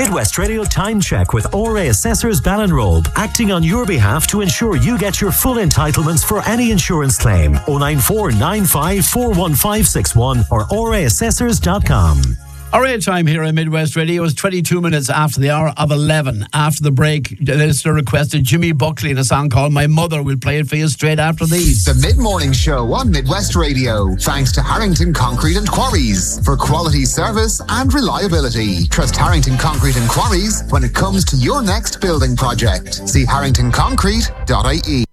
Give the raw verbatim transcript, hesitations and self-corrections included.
Midwest Radio Time Check with O R A Assessors Ballinrobe, acting on your behalf to ensure you get your full entitlements for any insurance claim. oh nine four nine five four one five six one or O R A assessors dot com. Our air time here on Midwest Radio is twenty-two minutes after the hour of eleven. After the break, the listener requested Jimmy Buckley in a song called My Mother. We'll play it for you straight after these. The Mid-Morning Show on Midwest Radio. Thanks to Harrington Concrete and Quarries for quality service and reliability. Trust Harrington Concrete and Quarries when it comes to your next building project. See harrington concrete dot I E.